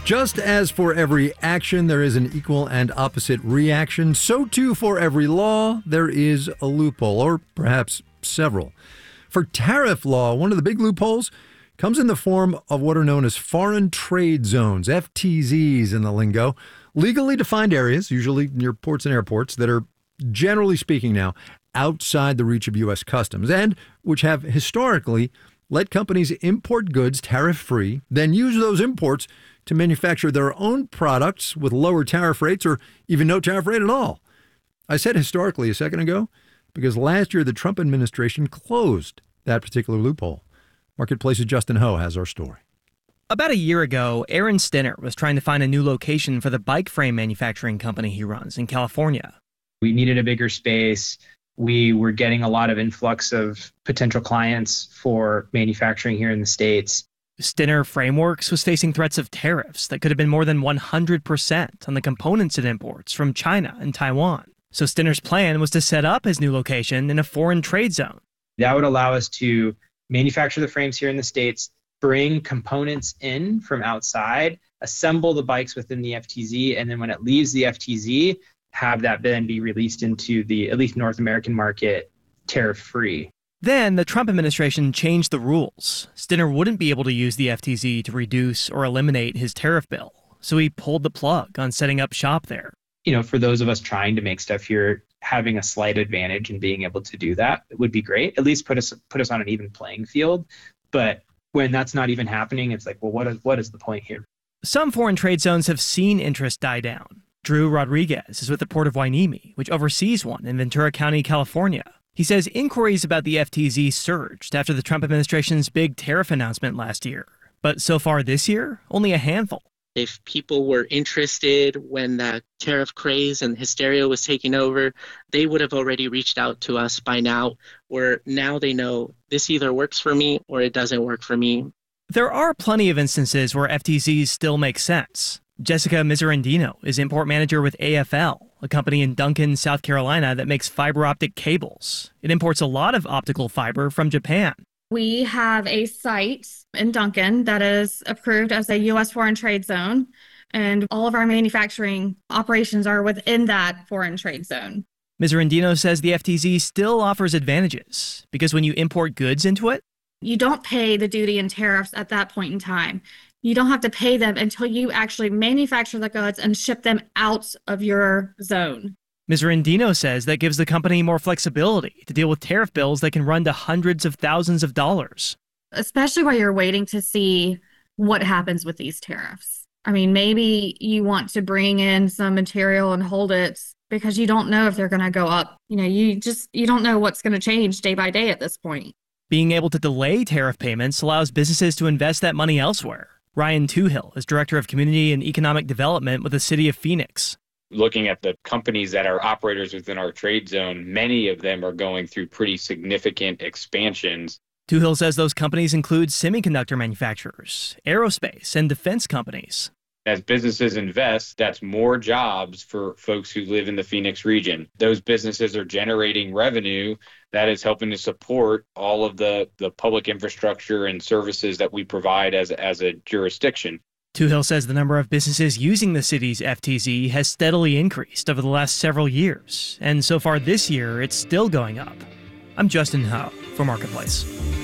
Just as for every action there is an equal and opposite reaction, so too for every law there is a loophole, or perhaps several. For tariff law, one of the big loopholes comes in the form of what are known as foreign trade zones, FTZs in the lingo, legally defined areas, usually near ports and airports, that are, generally speaking now, outside the reach of U.S. customs, and which have historically let companies import goods tariff-free, then use those imports to manufacture their own products with lower tariff rates or even no tariff rate at all. I said historically a second ago because last year the Trump administration closed that particular loophole. Marketplace's Justin Ho has our story. About a year ago, Aaron Stinner was trying to find a new location for the bike frame manufacturing company he runs in California. We needed a bigger space. We were getting a lot of influx of potential clients for manufacturing here in the States. Stinner Frameworks was facing threats of tariffs that could have been more than 100% on the components it imports from China and Taiwan. So Stinner's plan was to set up his new location in a foreign trade zone. That would allow us to manufacture the frames here in the States, bring components in from outside, assemble the bikes within the FTZ, and then when it leaves the FTZ, have that then be released into the at least North American market tariff-free. Then the Trump administration changed the rules. Stinner wouldn't be able to use the FTZ to reduce or eliminate his tariff bill, so he pulled the plug on setting up shop there. You know, for those of us trying to make stuff here, having a slight advantage in being able to do that would be great. At least put us on an even playing field. But when that's not even happening, it's like, well, what is the point here? Some foreign trade zones have seen interest die down. Drew Rodriguez is with the Port of Hueneme, which oversees one in Ventura County, California. He says inquiries about the FTZ surged after the Trump administration's big tariff announcement last year. But so far this year, only a handful. If people were interested when that tariff craze and hysteria was taking over, they would have already reached out to us by now, where now they know this either works for me or it doesn't work for me. There are plenty of instances where FTZs still make sense. Jessica Miserandino is import manager with AFL, a company in Duncan, South Carolina that makes fiber optic cables. It imports a lot of optical fiber from Japan. We have a site in Duncan that is approved as a U.S. foreign trade zone, and all of our manufacturing operations are within that foreign trade zone. Miserandino says the FTZ still offers advantages because when you import goods into it, you don't pay the duty and tariffs at that point in time. You don't have to pay them until you actually manufacture the goods and ship them out of your zone. Miserandino says that gives the company more flexibility to deal with tariff bills that can run to hundreds of thousands of dollars. Especially while you're waiting to see what happens with these tariffs. I mean, maybe you want to bring in some material and hold it because you don't know if they're going to go up. You know, you don't know what's going to change day by day at this point. Being able to delay tariff payments allows businesses to invest that money elsewhere. Ryan Toohill is Director of Community and Economic Development with the City of Phoenix. Looking at the companies that are operators within our trade zone, many of them are going through pretty significant expansions. Toohill says those companies include semiconductor manufacturers, aerospace, and defense companies. As businesses invest, that's more jobs for folks who live in the Phoenix region. Those businesses are generating revenue that is helping to support all of the public infrastructure and services that we provide as a jurisdiction. Toohill says the number of businesses using the city's FTZ has steadily increased over the last several years, and so far this year, it's still going up. I'm Justin Ho for Marketplace.